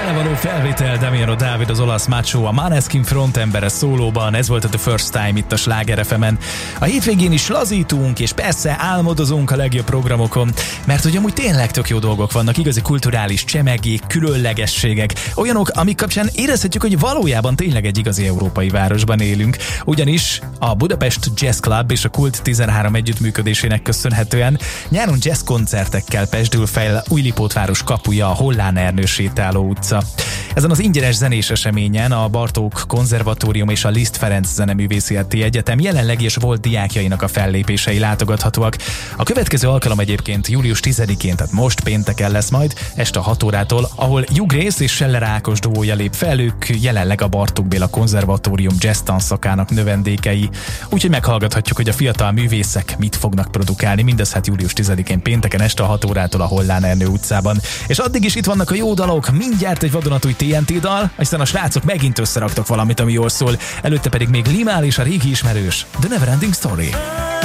belevaló felvétel Damiano David, az olasz macho, a Maneskin frontembere szólóban, ez volt a The First Time itt a Sláger FM-en. A hétvégén is lazítunk, és persze álmodozunk a legjobb programokon, mert ugye amúgy tényleg tök jó dolgok vannak, igazi kulturális csemegék, különlegességek, olyanok, amik kapcsán érezhetjük, hogy valójában tényleg egy igazi európai városban élünk, ugyanis a Budapest Jazz Club és a Kult 13 együttműködésének köszönhetően nyáron jazz koncertekkel pesdül fel Újlipótváros kapuja, a Hollán Ernő sétáló utca. Ezen az ingyenes zenés eseményen a Bartók Konzervatórium és a Liszt Ferenc Zeneművészeti Egyetem jelenlegi és volt diákjainak a fellépései látogathatóak. A következő alkalom egyébként július 10-én, tehát most pénteken lesz majd, este 6 órától, ahol Hugh Grace és Scheller Ákos duója lép fel, ők jelenleg a Bartók Béla Konzervatórium jazz tanszakának növendékei. Úgyhogy meghallgathatjuk, hogy a fiatal művészek mit fognak produkálni, mindez hát július 10-én pénteken este 6 órától a Hollán Ernő utcában. És addig is itt vannak a jó dalok, mindjárt egy vadonatúj TNT dal, aztán a srácok megint összeraktak valamit, ami jól szól, előtte pedig még Limahl és a régi ismerős The Neverending Story.